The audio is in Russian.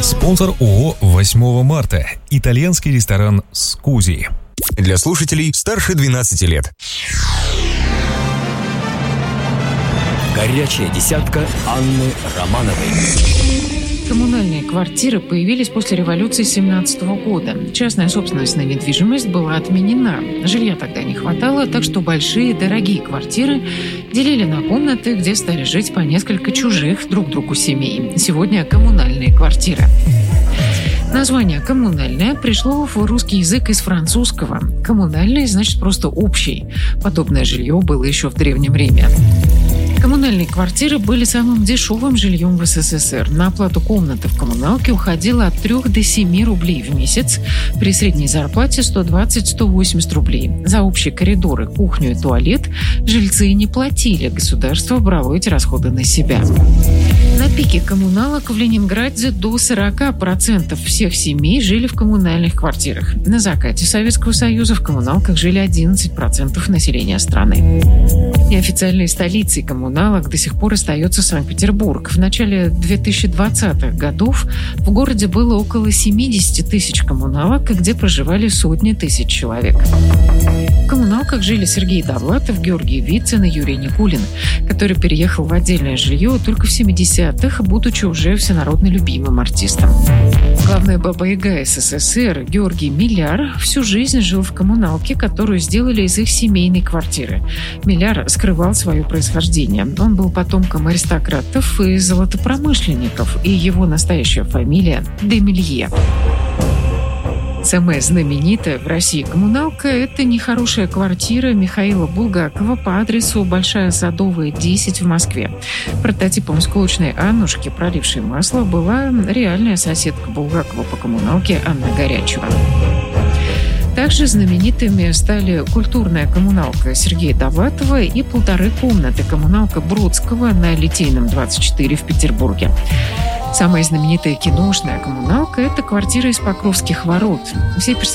Спонсор ООО «8 марта». Итальянский ресторан «Скузи». Для слушателей старше 12 лет. Горячая десятка Анны Романовой. Коммунальные квартиры появились после революции 1917 года. Частная собственность на недвижимость была отменена. Жилья тогда не хватало, так что большие, дорогие квартиры делили на комнаты, где стали жить по несколько чужих друг другу семей. Сегодня коммунальные квартиры. Название «коммунальное» пришло в русский язык из французского. «Коммунальный» значит просто «общий». Подобное жилье было еще в Древнем Риме. Коммунальные квартиры были самым дешевым жильем в СССР. На оплату комнаты в коммуналке уходило от 3 до 7 рублей в месяц, при средней зарплате 120-180 рублей. За общие коридоры, кухню и туалет жильцы не платили, государство брало эти расходы на себя. На пике коммуналок в Ленинграде до 40% всех семей жили в коммунальных квартирах. На закате Советского Союза в коммуналках жили 11% населения страны. Неофициальной столицей коммуналок до сих пор остается Санкт-Петербург. В начале 2020-х годов в городе было около 70 тысяч коммуналок, где проживали сотни тысяч человек. В коммуналках жили Сергей Довлатов, Георгий Вицин и Юрий Никулин, который переехал в отдельное жилье только в 70-х, будучи уже всенародно любимым артистом. Главная баба-яга СССР Георгий Миляр всю жизнь жил в коммуналке, которую сделали из их семейной квартиры. Миляр скрывал свое происхождение. Он был потомком аристократов и золотопромышленников, и его настоящая фамилия – Демелье. Самая знаменитая в России коммуналка – это нехорошая квартира Михаила Булгакова по адресу Большая Садовая, 10 в Москве. Прототипом склочной Аннушки, пролившей масло, была реальная соседка Булгакова по коммуналке Анна Горячева. Также знаменитыми стали культурная коммуналка Сергея Довлатова и 1,5 комнаты коммуналка Бродского на Литейном, 24 в Петербурге. Самая знаменитая киношная коммуналка – это квартира из Покровских ворот. Все